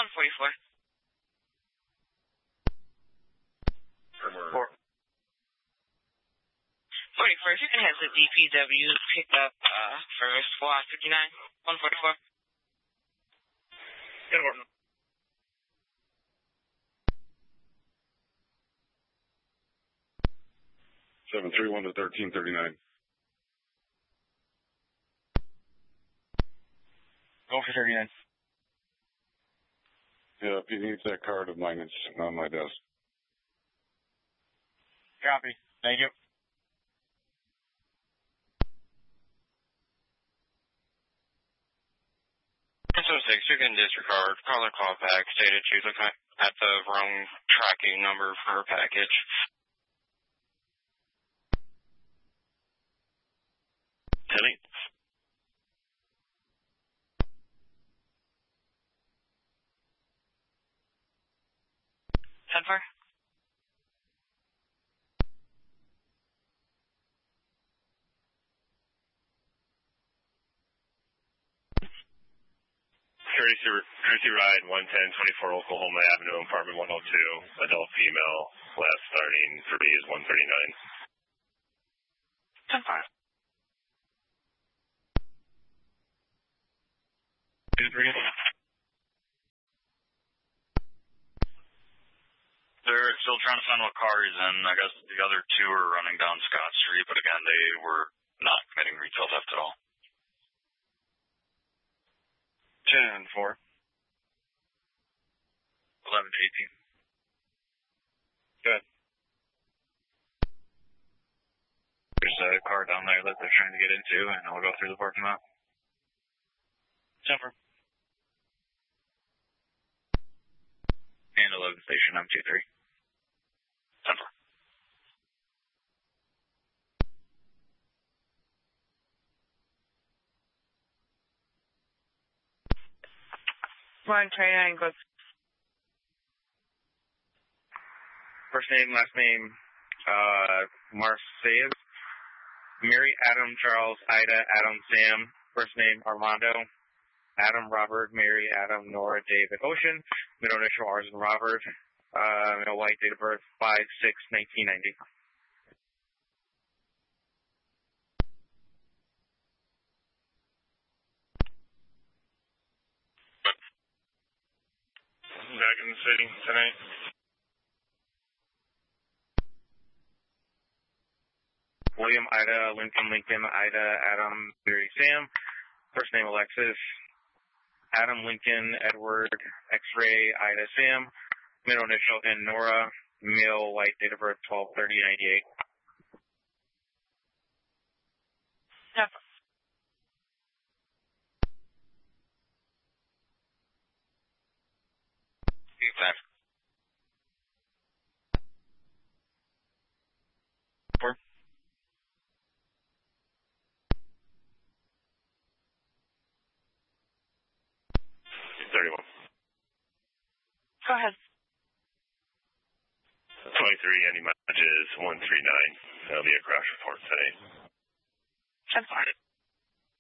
144. 44, if you can have the DPW pick up for squad 59, 144. 731 to 1339. Go for 39. Yeah, if he needs that card of mine, it's on my desk. Copy. Thank you. 6, you can disregard. Call or call back. Stated you look at the wrong tracking number for her package. Telly. Ten four. 30 ride 110-24 Oklahoma Avenue, apartment 102, adult female, last starting 3 is 139. 10-5. They're still trying to find what car he's in. I guess the other two are running down Scott Street, but again, they were not committing retail theft at all. 10-4. 11 to 18. Good. There's a car down there that they're trying to get into, and I'll go through the parking lot. 10-4. And 11 station, M23. 10-4. One 29 goes. First name, last name, Marseilles. Mary, Adam, Charles, Ida, Adam, Sam. First name, Armando. Adam, Robert, Mary, Adam, Nora, David, Ocean. Middle initial R's and Robert. Middle white, date of birth, 5/6/1990. Back in the city tonight. William, Ida, Lincoln, Ida, Adam, Mary, Sam. First name, Alexis. Adam, Lincoln, Edward, X-ray, Ida, Sam. Middle initial, N, Nora. Male, white, date of birth, 12/30/98. Yep. Exactly. 4. Go ahead. 23, any matches 139. That'll be a crash report today. 10-4.